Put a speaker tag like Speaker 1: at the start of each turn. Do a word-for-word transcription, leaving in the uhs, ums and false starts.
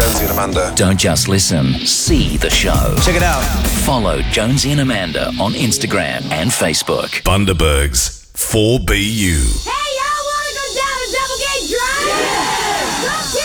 Speaker 1: Jonesy and Amanda.
Speaker 2: Don't just listen, see the show.
Speaker 3: Check it out.
Speaker 2: Follow Jonesy and Amanda on Instagram and Facebook.
Speaker 4: Bundaberg's four B U.
Speaker 5: Hey, y'all wanna go down a double gate drive? Yeah! Go